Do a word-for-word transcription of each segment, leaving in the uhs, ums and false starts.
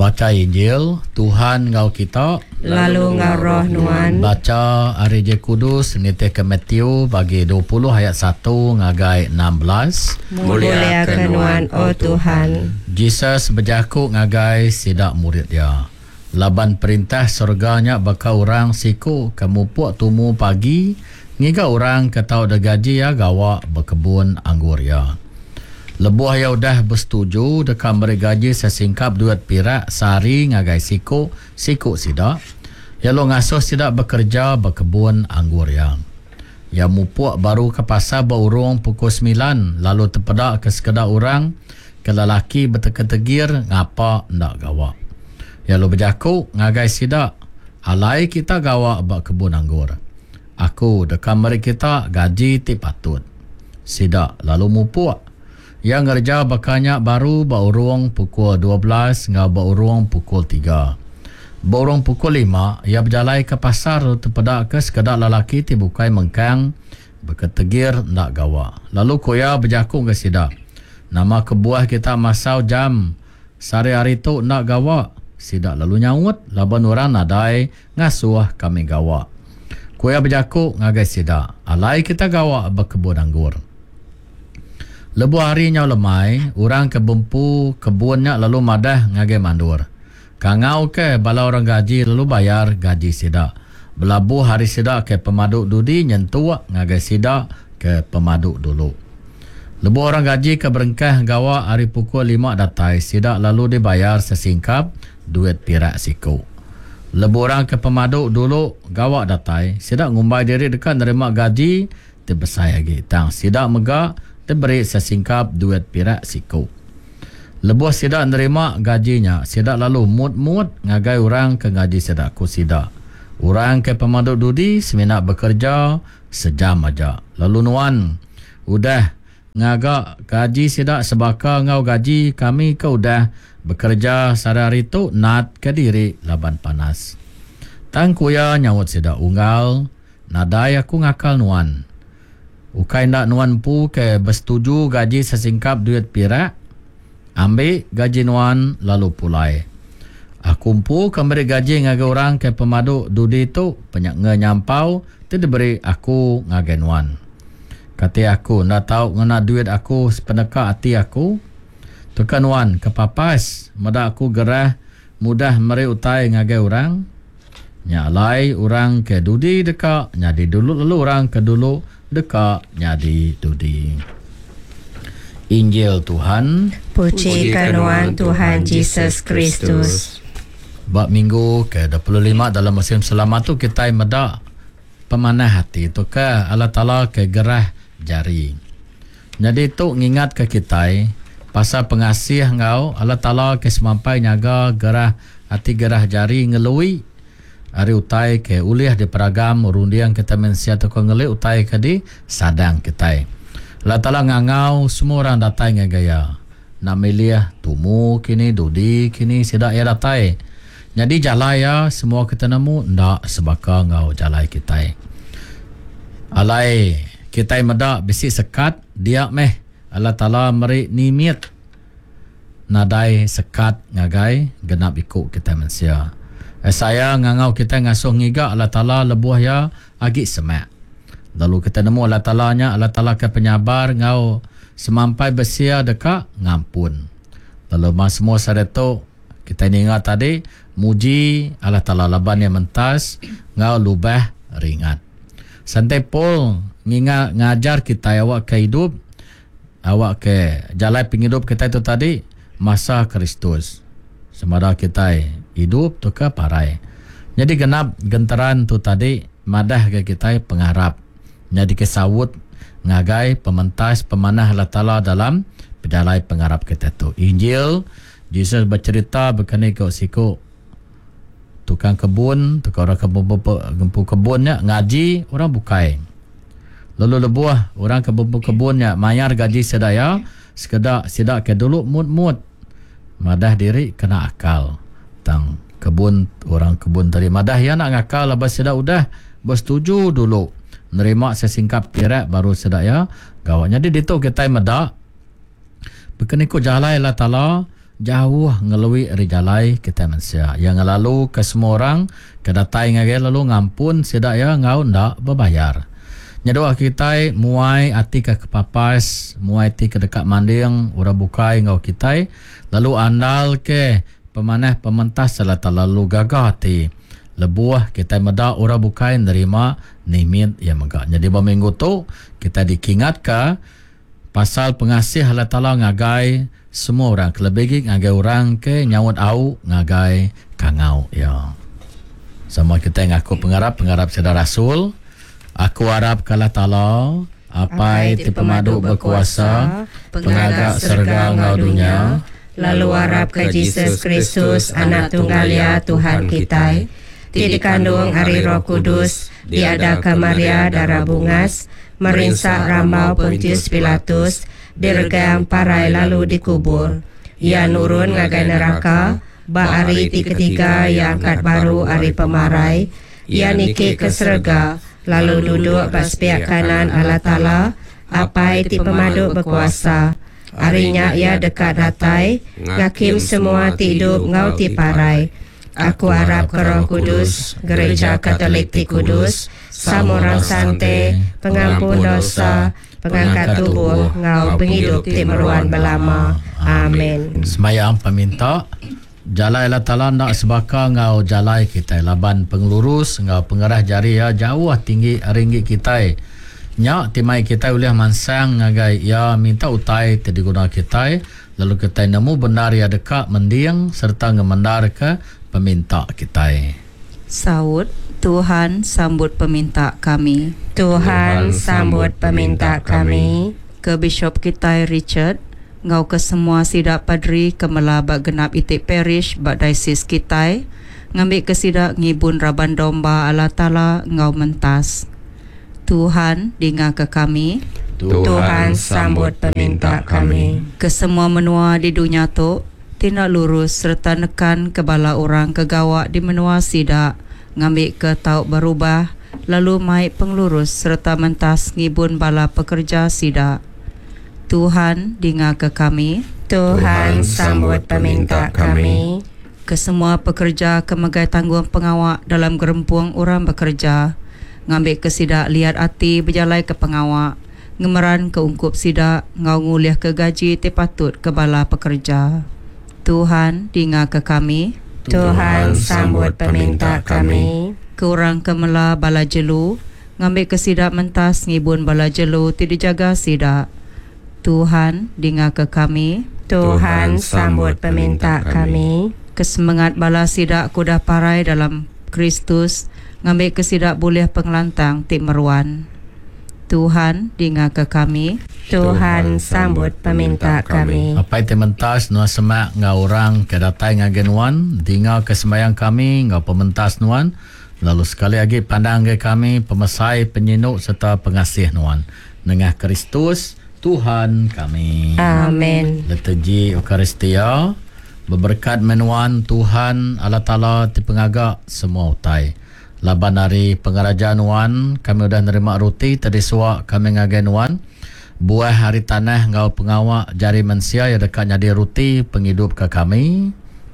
Baca Injil, Tuhan ngau kita, lalu ngau roh nuan. Baca Ari Je Kudus nite ke Matthew bagi dua puluh ayat satu ngagai enam belas. Muliakan nuan, oh Tuhan. Jesus berjakuk ngagai sidak murid dia. Laban perintah surganya baka orang siku kamu puak tumu pagi, ngiga orang ketau da gaji ya gawa berkebun anggur ya. Lebuh ya udah bersetuju dekat beri gaji sesingkap duit pirak sehari ngagai siku, siku sidak. Ya lo ngasuh sidak bekerja berkebun anggur yang. Ya mupuak baru ke pasar berurung pukul sembilan, lalu terpedak ke sekedar orang, ke lelaki bertegir-tegir, ngapa ndak gawa. Ya lo berjakuk ngagai sidak, alai kita gawa berkebun anggur. Aku dekat beri kita gaji ti patut. Sidak lalu mupuak. Yang ngerja bakanya baru baurung pukul dua belas ngau baurung pukul tiga. Baurung pukul lima, ia berjalai ke pasar terpedak ke sekedar lelaki ti bukai mengkang berketegir nak gawa. Lalu koya berjakung ke sidak. Nama kebuah kita masau jam sehari-hari tu nak gawa. Sidak lalu nyaut laban orang nadai ngasuh kami gawa. Koya berjakuk ngagai sidak. Alai kita gawa berkebun anggur. Lebu harinya lemai, orang ke bempu kebunnya lalu madah ngagai mandur. Kangau ke bala orang gaji lalu bayar gaji sidak. Belabu hari sidak ke pemaduk dudi nyentuak ngagai sidak ke pemaduk dulu. Lebu orang gaji ke berengkah gawa hari pukul lima datai sidak lalu dibayar sesingkap duit pirak siku. Lebu orang ke pemaduk dulu gawa datai sidak ngumbai diri dekat nerima gaji terbesar lagi. Tang sidak megak diberi sesingkap duit pirak siku. Lebuh sidak nerima gajinya, sidak lalu mut-mut ngagai orang ke gaji sidak ku sidak. Orang ke pemaduk dudi seminat bekerja sejam aja. Lalu nuan, udah ngagak gaji sidak sebaka ngau gaji kami ke udah bekerja sehari-hari tu nat ke diri laban panas. Tangkuya nyawut sidak unggal, nadai aku ngakal nuan. Ukai nak nuan pu ke bersetuju gaji sesingkap duit pirak, ambil gaji nuan lalu pulai. Aku pu kembali gaji ngagai orang ke pemaduk dudi tu penyak nyampau tu diberi aku ngagai nuan. Kata aku nak tahu ngena duit aku sepeneka hati aku. Tukan nuan kepapas mada aku gerah mudah meri utai ngagai orang. Nyalai orang ke dudi dekat, nyadi dulu lalu orang ke dulu dekat nyadi dudi. Injil Tuhan. Pujikan nuan Tuhan Yesus Kristus. Bab minggu ke dua puluh lima dalam musim selamat tu kita medak pemanah hati tu ke Allah Ta'ala ke gerah jari. Jadi tu ngingat ke kita pasal pengasih ngau Allah Ta'ala ke semampai nyaga gerah hati gerah jari ngelui hari utai ke uliah di peragam rundiang kita mensia tu ko ngeli utai ke di sadang kita. Allah Ta'ala ngangau semua orang datai ngagaya. Nak milih tumu kini dudi kini sidak ya datai. Jadi jalai ya semua kita nemu ndak sebaka ngau jalai kita. Alai kita medak besi sekat dia meh Allah Ta'ala meri nimit nadai sekat ngagai genap ikut kita mensia. Eh, saya ngangau kita ngasuh ngiga Allah Ta'ala lebuh ya agi semak. Lalu kita nemu Allah Ta'ala nya Allah Ta'ala ke penyabar ngau semampai besia dekat ngampun. Lalu mas semua sadeto kita ingat tadi muji Allah Ta'ala laban yang mentas ngau lubah ringat. Santai pol ngingat ngajar kita awak ke hidup awak ke jalan penghidup kita itu tadi masa Kristus. Semada kita hidup tu ke parai. Jadi genap genteran tu tadi madah ke kita pengharap. Jadi kesawut ngagai pementas pemanah Allah Ta'ala dalam pedalai pengharap kita tu. Injil Jesus bercerita berkenai ke siku tukang kebun, tukang orang kebun gempu kebunnya ngaji orang bukai. Lalu lebuah orang kebun kebunnya mayar gaji sedaya sekedar sidak ke dulu mut-mut. Madah diri kena akal tang kebun orang kebun tadi madah ya nak ngakal lepas sedak udah bersetuju dulu nerima sesingkap pirak baru sedak ya gawat. Jadi ditu kita medak berkeniku jalai Allah Ta'ala jauh ngelui rijalai kita manusia. Yang lalu ke semua orang kedatai ngage lalu ngampun sedak ya ngau ndak berbayar. Nyadoa kita muai ati ke kepapas, muai ati ke dekat manding, ura bukai ngau kita, lalu andal ke pemanah pementas salah lalu gagah ti. Lebuah kita meda ura bukai nerima nimit yang megak. Jadi berminggu tu kita dikingat ke pasal pengasih Allah Ta'ala ngagai semua orang. Kelebih ngagai orang ke nyawut au ngagai kangau. Ya. Sama kita ngaku pengarap, pengarap sedar Rasul. Aku harap ke Allah Ta'ala apai ti pemadu berkuasa pengagak serga ngau dunia. Lalu harap ke Yesus Kristus anak tunggal ya Tuhan kita. Ti dikandung hari Roh Kudus, diada ke Maria darah bungas, merinsak rambau Pontius Pilatus, diregang parai lalu dikubur. Ia nurun ngagai neraka, ba hari ti ketiga yang angkat baru hari pemarai. Ia niki ke serga, lalu duduk pas pihak kanan Allah Ta'ala, apai ti pemaduk berkuasa. Harinya ia dekat datai, ngakim semua ti hidup ngau ti parai. Aku harap ke Roh Kudus, Gereja Katolik ti Kudus, samurang sante, pengampun dosa, pengangkat tubuh, ngau penghidup ti meruan belama. Amin. Semayang peminta, jalai Allah Ta'ala nak sebaka ngau jalai kita. Laban pengelurus, ngau pengerah jari ya jauh tinggi ringgit kita. Nyak timai kita boleh mansang ngagai ya minta utai ti diguna kita. Lalu kita nemu benar ya dekat mendiang serta ngemendar ke peminta kita. Saud, Tuhan sambut peminta kami. Tuhan sambut peminta kami. Ke Bishop kita Richard, ngau ke semua sidak padri kemela bak genap itik parish bak diocese kita, ngambil ke sidak ngibun raban domba Allah Ta'ala ngau mentas. Tuhan dengar ke kami. Tuhan sambut peminta kami. Ke semua menua di dunia tu, tindak lurus serta nekan kebala orang kegawak di menua sidak, ngambil ke tauk berubah, lalu mai penglurus serta mentas ngibun bala pekerja sidak. Tuhan dengar ke kami. Tuhan sambut peminta kami. Ke semua pekerja kemegai tanggung pengawak dalam gerempuang orang bekerja, ngambil ke sidak lihat hati berjalai ke pengawak, ngemeran ke ungkup sidak, ngau nguliah ke gaji te patut ke bala pekerja. Tuhan dengar ke kami. Tuhan sambut peminta kami. Ke orang kemela bala jelu, ngambil ke sidak mentas ngibun bala jelu ti dijaga sidak. Tuhan dengar ke kami. Tuhan sambut peminta kami. Kesemangat bala sidak kuda parai dalam Kristus, ngambil ke sidak boleh pengelantang ti meruan. Tuhan dengar ke kami. Tuhan sambut peminta kami. Apa itu mentas nuan semak ngau orang kedatai ngagenuan, dengar kesemayang kami ngau pementas nuan. Lalu sekali lagi pandang ke kami pemesai, penyinuk serta pengasih nuan. Nengah Kristus Tuhan kami. Amin. Liturgi Eukaristia berberkat menuan Tuhan Allah Ta'ala ti pengagak semua utai. Laban hari pengerajaan wan, kami sudah nerima roti tadi suak kami ngagen wan. Buah hari tanah ngau pengawak jari manusia yang dekat nyadi roti penghidup ke kami.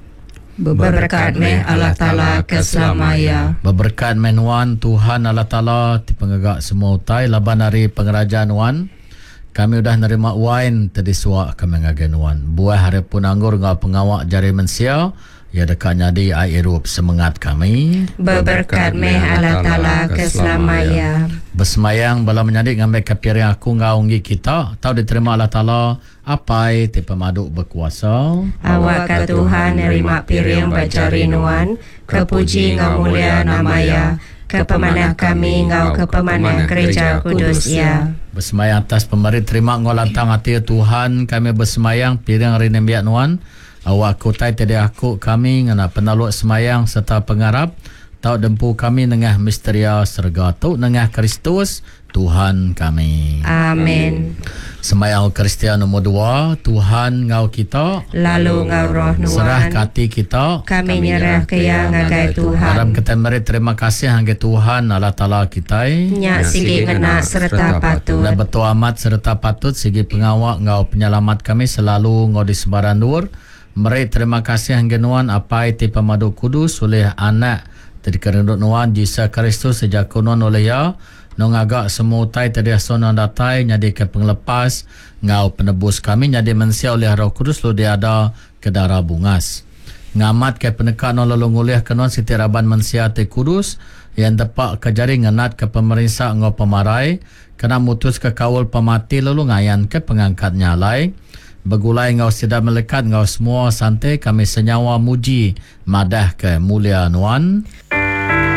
Berberkat meh Allah Ta'ala keselamaya. Berberkat menuan Tuhan Allah Ta'ala ti pengagak semua utai. Laban hari pengerajaan wan, kami sudah nerima wine tadi suak kami ngagen wan. Buah hari pun anggur ngau pengawak jari manusia ya dekat nyadi air hidup semangat kami. Berberkat meh Allah Ta'ala keselamaya. Bersemayang bala menyadik ngambil kepiring aku ngaunggi kita. Tahu diterima Allah Ta'ala apai ti pemaduk berkuasa. Awak ke Tuhan nerima piring bacari nuan. Kepuji ngau mulia namaya. Kepemanah kami ngau kepemanah Gereja Kudus ya. Bersemayang atas pemberi terima ngolantang hati Tuhan. Kami bersemayang piring rinembiak nuan. Awak kutai tadi aku kami ngana penaluk semayang serta pengarap tau dempu kami nengah misteria serga tu nengah Kristus Tuhan kami. Amin. Semayang Kristian nombor dua, Tuhan ngau kita, lalu ngau roh nuan, serah kati kita, kami nyerah ke yang ngagai Tuhan. Haram kita beri terima kasih hangga Tuhan Allah Ta'ala kita. Nyak sigi ngena serta patut. Dan betul amat serta patut segi pengawak ngau penyelamat kami selalu ngau di sebaran dur. Mari terima kasih hangga nuan apa iti pemadu kudus oleh anak tadi kerendut nuan Yesus Kristus sejak kunon oleh ya nong agak semua tai tadi asona datai nyadi ke penglepas ngau penebus kami nyadi mensia oleh Roh Kudus lo dia ada ke darah bungas ngamat ke penekan nolong oleh kenon siti raban mensia te kudus yang tepak ke jari ngenat ke pemerintah ngau pemarai kena mutus ke kawal pemati lalu ngayan ke pengangkat nyalai begulai ngau sida melekat ngau semua santai kami senyawa muji madah ke mulia nuan.